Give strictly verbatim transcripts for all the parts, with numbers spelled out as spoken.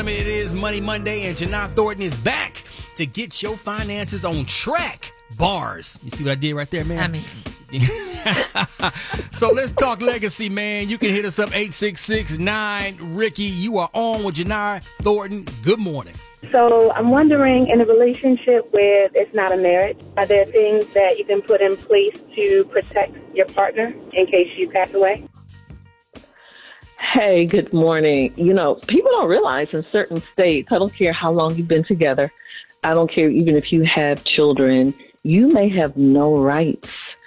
It is Money Monday, and Janai Thornton is back to get your finances on track. Bars. You see what I did right there, man? I mean. So let's talk legacy, man. You can hit us up eight six six nine Ricky. You are on with Janai Thornton. Good morning. So I'm wondering, in a relationship where it's not a marriage, are there things that you can put in place to protect your partner in case you pass away? Hey, good morning. You know, people don't realize in certain states, I don't care how long you've been together, I don't care even if you have children, you may have no rights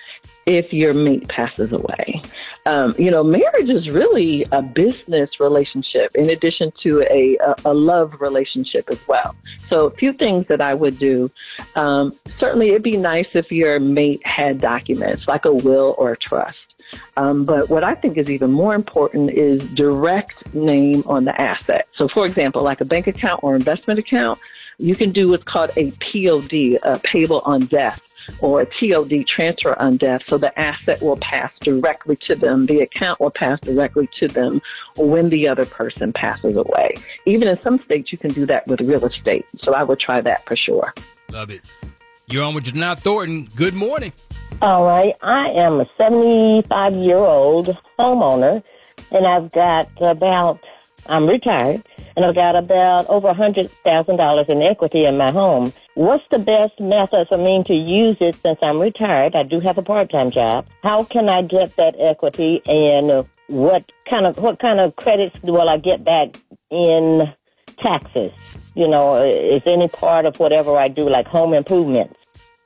if your mate passes away. Um, you know, marriage is really a business relationship in addition to a, a, a love relationship as well. So a few things that I would do. Um, certainly it'd be nice if your mate had documents like a will or a trust. Um, but what I think is even more important is direct name on the asset. So, for example, like a bank account or investment account, you can do what's called a P O D, a payable on death, or a T O D, transfer on death. So the asset will pass directly to them. The account will pass directly to them when the other person passes away. Even in some states, you can do that with real estate. So I would try that for sure. Love it. You're on with Janai Thornton. Good morning. All right. I am a seventy-five-year-old homeowner, and I've got about, I'm retired, and I've got about over one hundred thousand dollars in equity in my home. What's the best method for me to use it since I'm retired? I do have a part-time job. How can I get that equity, and what kind of what kind of credits will I get back in taxes? You know, is any part of whatever I do, like home improvements?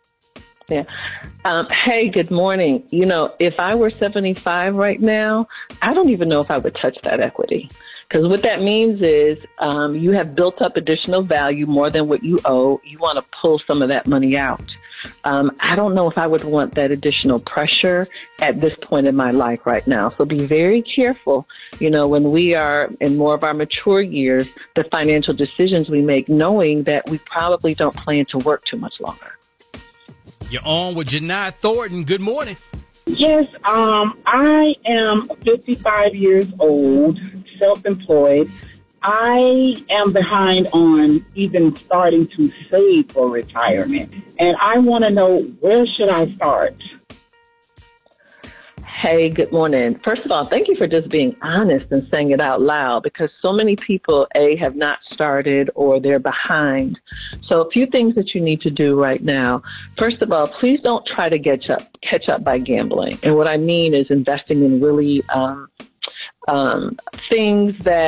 Yeah. Um, hey, good morning. You know, if I were seventy-five right now, I don't even know if I would touch that equity. Because what that means is um, you have built up additional value more than what you owe. You want to pull some of that money out. Um, I don't know if I would want that additional pressure at this point in my life right now. So be very careful, you know, when we are in more of our mature years, the financial decisions we make, knowing that we probably don't plan to work too much longer. You're on with Janai Thornton. Good morning. Yes, um, I am fifty-five years old, self-employed. I am behind on even starting to save for retirement, and I want to know, where should I start? Hey, good morning. First of all, thank you for just being honest and saying it out loud, because so many people, A, have not started or they're behind. So a few things that you need to do right now. First of all, please don't try to catch up, catch up by gambling. And what I mean is investing in really um, um, things that